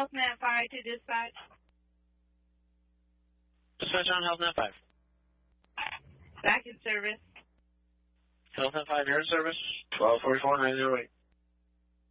HealthNet 5 to dispatch. Dispatch on HealthNet 5. Back in service. HealthNet 5, you're in service. 1244-908.